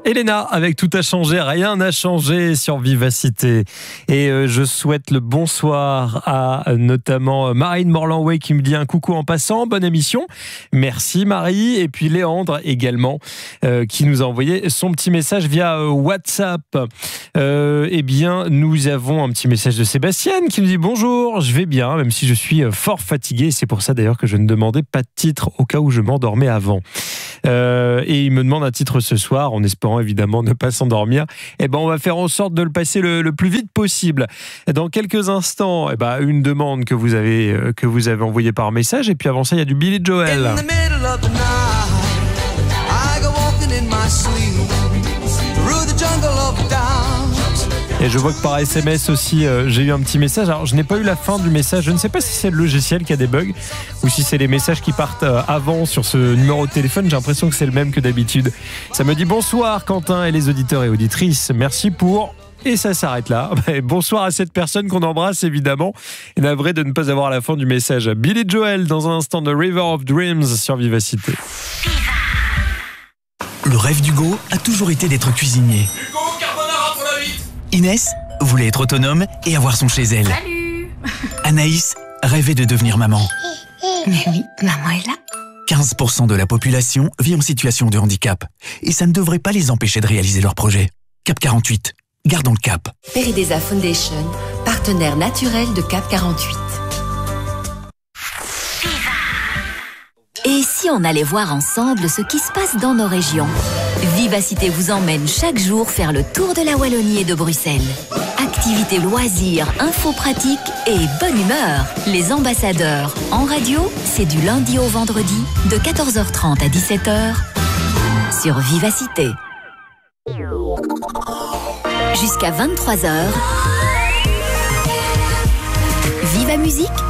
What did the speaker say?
Elena, avec Tout a changé, rien n'a changé sur Vivacité. Et je souhaite le bonsoir à notamment Marine Morlanway qui me dit un coucou en passant, bonne émission. Merci Marie. Et puis Léandre également qui nous a envoyé son petit message via WhatsApp. Eh bien, nous avons un petit message de Sébastien qui nous dit bonjour, je vais bien, même si je suis fort fatigué. C'est pour ça d'ailleurs que je ne demandais pas de titre au cas où je m'endormais avant. Et il me demande un titre ce soir en espérant évidemment ne pas s'endormir. Eh ben, on va faire en sorte de le passer le plus vite possible. Dans quelques instants, une demande que vous avez envoyée par message. Et puis avant ça, il y a du Billy Joel. Et je vois que par SMS aussi, j'ai eu un petit message. Alors, je n'ai pas eu la fin du message. Je ne sais pas si c'est le logiciel qui a des bugs ou si c'est les messages qui partent avant sur ce numéro de téléphone. J'ai l'impression que c'est le même que d'habitude. Ça me dit bonsoir Quentin et les auditeurs et auditrices. Merci pour... Et ça s'arrête là. Bonsoir à cette personne qu'on embrasse évidemment. Et navré de ne pas avoir la fin du message. Billy Joel dans un instant de River of Dreams sur Vivacité. Le rêve d'Hugo a toujours été d'être cuisinier. Hugo, carbonara pour la vite. Inès voulait être autonome et avoir son chez elle. Salut. Anaïs rêvait de devenir maman. Mais oui, maman est là. 15% de la population vit en situation de handicap. Et ça ne devrait pas les empêcher de réaliser leurs projets. Cap 48. Gardons le cap. Peridesa Foundation, partenaire naturel de Cap 48. Et si on allait voir ensemble ce qui se passe dans nos régions? Vivacité vous emmène chaque jour faire le tour de la Wallonie et de Bruxelles. Activités, loisirs, infos pratiques et bonne humeur. Les ambassadeurs en radio, c'est du lundi au vendredi de 14h30 à 17h sur Vivacité. Jusqu'à 23h. Viva Musique